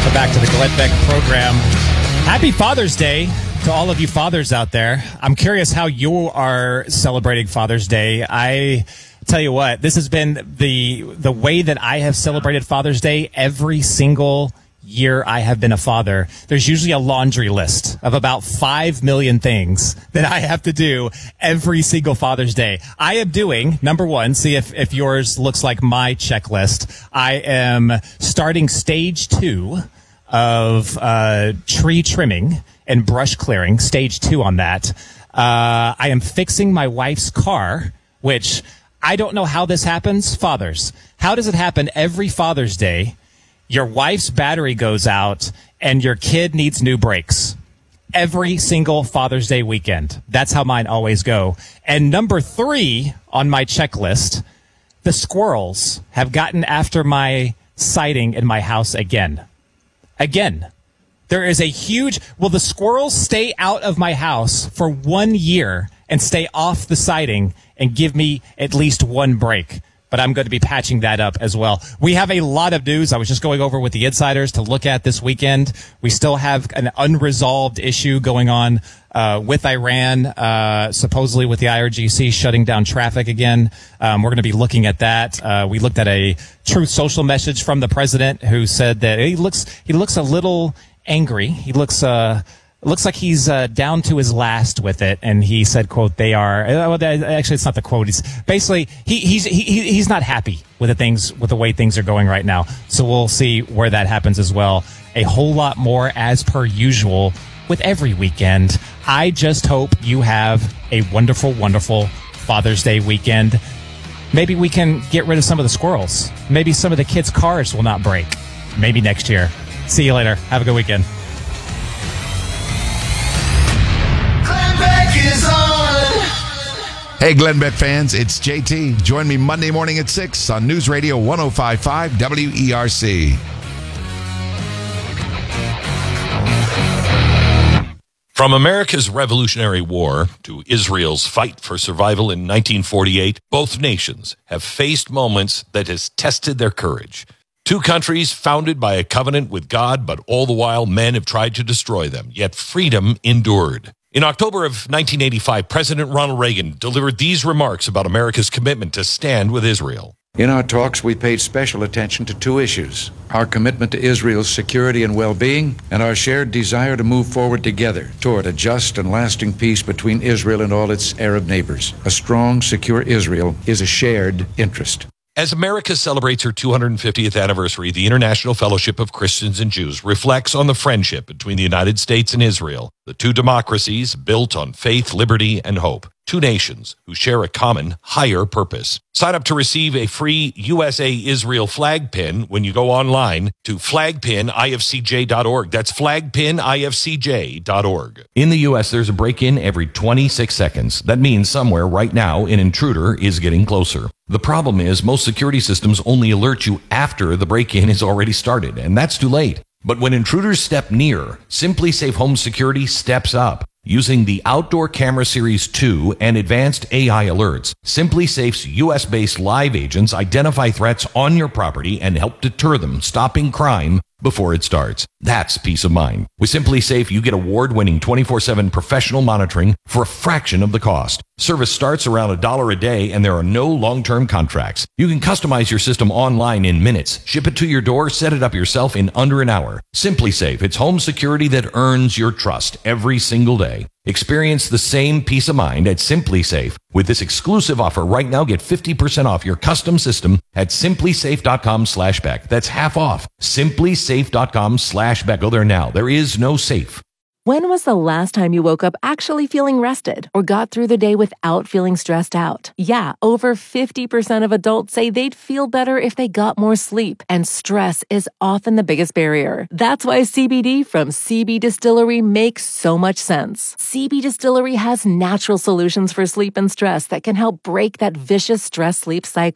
Back to the Glenn Beck program. Happy Father's Day to all of you fathers out there. I'm curious how you are celebrating Father's Day. I tell you what, this has been the way that I have celebrated Father's Day every single year I have been a father. There's usually a laundry list of about 5 million things that I have to do every single Father's Day. I am doing, number one, see if yours looks like my checklist. I am starting stage 2 of tree trimming and brush clearing, stage 2 on that. I am fixing my wife's car, which I don't know how this happens. Fathers, how does it happen every Father's Day? Your wife's battery goes out and your kid needs new brakes every single Father's Day weekend. That's how mine always go. And number 3 on my checklist, the squirrels have gotten after my siding in my house again. There is a huge, will the squirrels stay out of my house for 1 year and stay off the siding and give me at least one break? But I'm going to be patching that up as well. We have a lot of news. I was just going over with the insiders to look at this weekend. We still have an unresolved issue going on with Iran, supposedly with the IRGC shutting down traffic again. We're going to be looking at that. We looked at a Truth Social message from the president who said that he looks a little angry. He looks like he's down to his last with it, and he said, "quote They are." Actually, it's not the quote. He's basically he's not happy with the way things are going right now. So we'll see where that happens as well. A whole lot more as per usual with every weekend. I just hope you have a wonderful, wonderful Father's Day weekend. Maybe we can get rid of some of the squirrels. Maybe some of the kids' cars will not break. Maybe next year. See you later. Have a good weekend. Hey, Glenn Beck fans, it's JT. Join me Monday morning at 6 on News Radio 105.5 WERC. From America's Revolutionary War to Israel's fight for survival in 1948, both nations have faced moments that has tested their courage. Two countries founded by a covenant with God, but all the while men have tried to destroy them, yet freedom endured. In October of 1985, President Ronald Reagan delivered these remarks about America's commitment to stand with Israel. In our talks, we paid special attention to 2 issues: our commitment to Israel's security and well-being, and our shared desire to move forward together toward a just and lasting peace between Israel and all its Arab neighbors. A strong, secure Israel is a shared interest. As America celebrates her 250th anniversary, the International Fellowship of Christians and Jews reflects on the friendship between the United States and Israel, the two democracies built on faith, liberty, and hope. Two nations who share a common, higher purpose. Sign up to receive a free USA-Israel flag pin when you go online to flagpinifcj.org. That's flagpinifcj.org. In the U.S., there's a break-in every 26 seconds. That means somewhere right now an intruder is getting closer. The problem is most security systems only alert you after the break-in is already started, and that's too late. But when intruders step near, SimpliSafe Home Security steps up. Using the Outdoor Camera Series 2 and advanced AI alerts, SimpliSafe's U.S.-based live agents identify threats on your property and help deter them, stopping crime before it starts. That's peace of mind. With SimpliSafe, you get award-winning 24/7 professional monitoring for a fraction of the cost. Service starts around $1 a day, and there are no long-term contracts. You can customize your system online in minutes, ship it to your door, set it up yourself in under an hour. SimpliSafe, it's home security that earns your trust every single day. Experience the same peace of mind at SimpliSafe. With this exclusive offer right now, get 50% off your custom system at simplisafe.com/Beck. That's half off. Simplisafe.com/Beck. Go there now. There is no safe. When was the last time you woke up actually feeling rested or got through the day without feeling stressed out? Yeah, over 50% of adults say they'd feel better if they got more sleep, and stress is often the biggest barrier. That's why CBD from CB Distillery makes so much sense. CB Distillery has natural solutions for sleep and stress that can help break that vicious stress-sleep cycle.